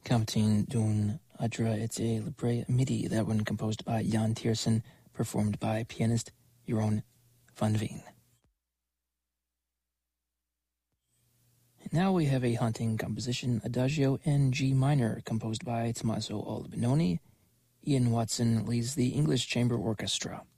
Comtine d'un Adra et Libre Midi, that one composed by Jan Tiersen, performed by pianist Jeroen van Veen. Now we have a haunting composition, Adagio in G minor, composed by Tommaso Albinoni. Ian Watson leads the English Chamber Orchestra.